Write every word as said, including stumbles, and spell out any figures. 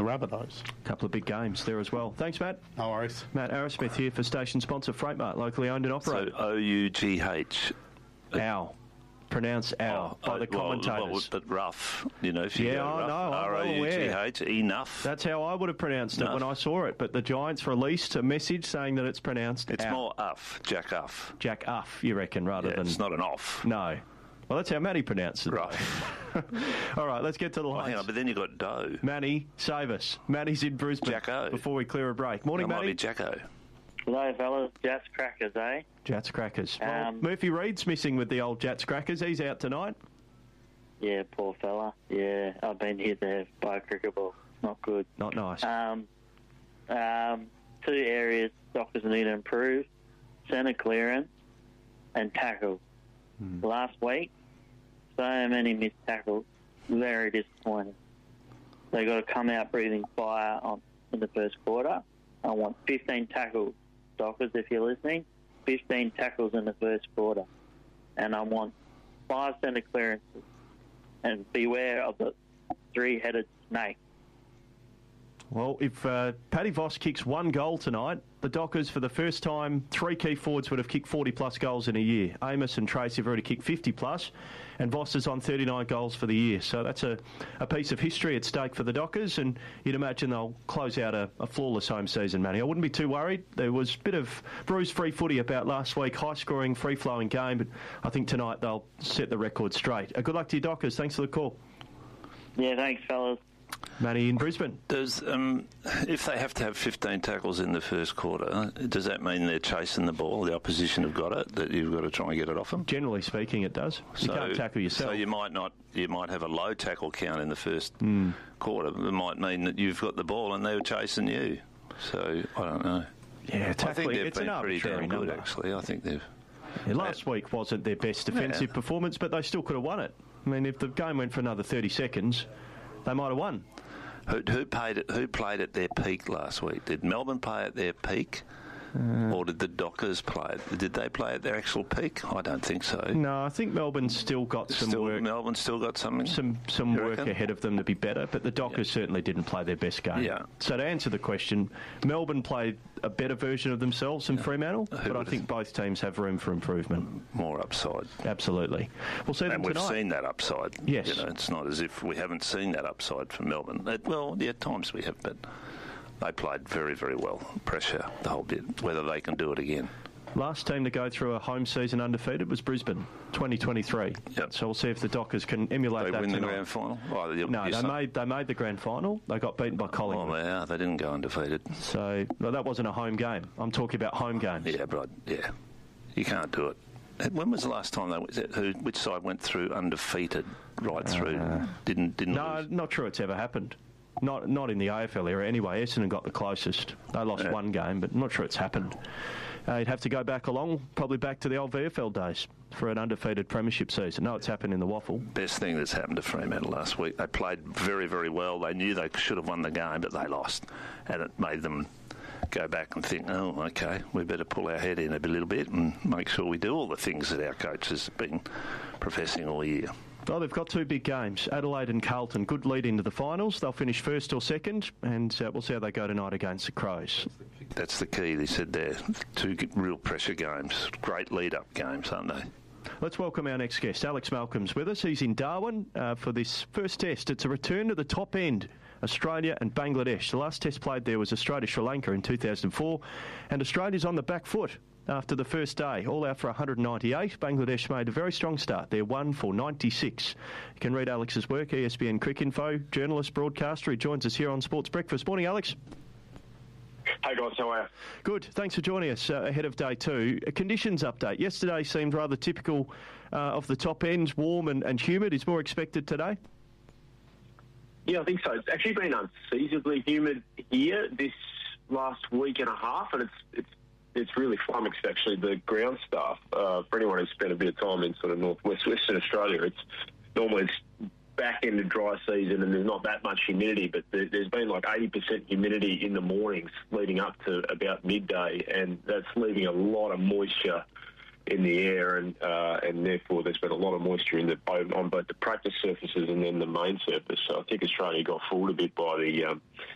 grab of those. A couple of big games there as well. Thanks, Matt. No worries. Matt Arrowsmith here for station sponsor Freightmart, locally owned and operated. So O U G H. Ow. Pronounced ow oh, by the well, commentators. Well, but rough, you know, if you yeah, go I rough, know, I'm R O U G H, enough. That's how I would have pronounced enough. It when I saw it, but the Giants released a message saying that it's pronounced It's ow. more uff, Jack Uff. Jack Uff, you reckon, rather yeah, than... it's not an off. No. Well, that's how Matty pronounced it. Right. All right, let's get to the lines. Oh, hang on, but then you've got Doe. Manny, save us. Manny's in Brisbane. Jacko. Before we clear a break. Morning, That might Matty. be Jacko. Hello, fellas. Jats Crackers, eh? Jats Crackers. Well, Um, Murphy Reed's missing with the old Jats Crackers. He's out tonight. Yeah, poor fella. Yeah, I've been hit there by a cricket ball. Not good. Not nice. Um, um, two areas Dockers need to improve: centre clearance and tackle. Hmm. Last week, so many missed tackles. Very disappointing. They got to come out breathing fire on in the first quarter. I want fifteen tackles, Dockers, if you're listening. fifteen tackles in the first quarter, and I want five centre clearances. And beware of the three-headed snake. Well, if uh, Paddy Voss kicks one goal tonight, the Dockers, for the first time, three key forwards would have kicked forty-plus goals in a year. Amos and Tracy have already kicked fifty-plus, and Voss is on thirty-nine goals for the year. So that's a, a piece of history at stake for the Dockers, and you'd imagine they'll close out a, a flawless home season, Manny. I wouldn't be too worried. There was a bit of bruised-free footy about last week, high-scoring, free-flowing game, but I think tonight they'll set the record straight. Uh, good luck to you, Dockers. Thanks for the call. Yeah, thanks, fellas. Manny in Brisbane. Does um, if they have to have fifteen tackles in the first quarter, does that mean they're chasing the ball? The opposition have got it, that you've got to try and get it off them? Generally speaking, it does. You so, can't tackle yourself. So you might not. You might have a low tackle count in the first mm. quarter. It might mean that you've got the ball and they're chasing you. So I don't know. Yeah, tackling, I think they've it's been an pretty damn number. good, actually. I think they've. Yeah, last week wasn't their best defensive yeah. performance, but they still could have won it. I mean, if the game went for another thirty seconds, they might have won. Who, who, paid it, who played at their peak last week? Did Melbourne play at their peak? Uh, or did the Dockers play it? Did they play at their actual peak? I don't think so. No, I think Melbourne's still got some still, work. Melbourne's still got something? Some some You work reckon? ahead of them to be better, but the Dockers yeah. certainly didn't play their best game. Yeah. So to answer the question, Melbourne played a better version of themselves than yeah. Fremantle, who but I think both teams have room for improvement. More upside. Absolutely. We'll see them and we've tonight. seen that upside. Yes. You know, it's not as if we haven't seen that upside from Melbourne. It, well, yeah, at times we have, but they played very, very well. Pressure, the whole bit. Whether they can do it again. Last team to go through a home season undefeated was Brisbane, twenty twenty-three. Yep. So we'll see if the Dockers can emulate they that win tonight. the grand final? Oh, no, they son. made they made the grand final. They got beaten by Collingwood. Oh, yeah, they didn't go undefeated. So well, that wasn't a home game. I'm talking about home games. Yeah, but yeah, you can't do it. When was the last time they was it, who, which side went through undefeated right through? Uh, didn't didn't. No, lose? not sure it's ever happened. Not not in the A F L era anyway. Essendon got the closest. They lost yeah. one game, but I'm not sure it's happened. Uh, you'd have to go back along, probably back to the old V F L days for an undefeated premiership season. No, it's happened in the waffle. Best thing that's happened to Fremantle last week. They played very, very well. They knew they should have won the game, but they lost. And it made them go back and think, oh, OK, we better pull our head in a little bit and make sure we do all the things that our coach has been professing all year. Well, they've got two big games, Adelaide and Carlton. Good lead into the finals. They'll finish first or second, and uh, we'll see how they go tonight against the Crows. That's the key. They said they're two real pressure games, great lead-up games, aren't they? Let's welcome our next guest. Alex Malcolm's with us. He's in Darwin uh, for this first test. It's a return to the top end, Australia and Bangladesh. The last test played there was Australia-Sri Lanka in two thousand four, and Australia's on the back foot after the first day, all out for one hundred ninety-eight. Bangladesh made a very strong start. They're one for ninety-six. You can read Alex's work, E S P N Cricinfo, journalist, broadcaster. He joins us here on Sports Breakfast. Morning, Alex. Hey, guys, how are you? Good. Thanks for joining us uh, ahead of day two. A conditions update. Yesterday seemed rather typical uh, of the top end, warm and, and humid. Is more expected today? Yeah, I think so. It's actually been unseasonably humid here this last week and a half, and it's it's it's really flummoxed, actually, the ground staff. Uh, for anyone who's spent a bit of time in sort of northwest Western Australia, it's normally it's back into dry season and there's not that much humidity, but there, there's been like eighty percent humidity in the mornings leading up to about midday, and that's leaving a lot of moisture in the air, and uh, and therefore there's been a lot of moisture in the on both the practice surfaces and then the main surface. So I think Australia got fooled a bit by the um,